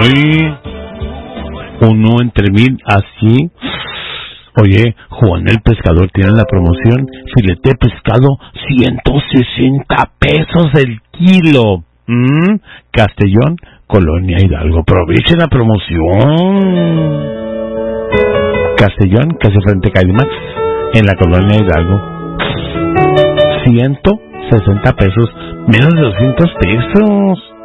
Ay, uno entre 1000, así. Oye, Juan el Pescador tiene la promoción, filete de pescado, 160 pesos el kilo. Castellón, Colonia Hidalgo, aprovechen la promoción. Castellón, casi frente a Cadimax, en la Colonia Hidalgo. 160 pesos, menos de 200 pesos.